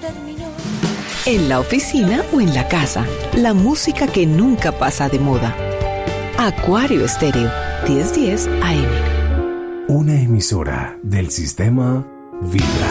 En la oficina o en la casa, la música que nunca pasa de moda. Acuario Estéreo, 1010 AM. Una emisora del sistema Vibra.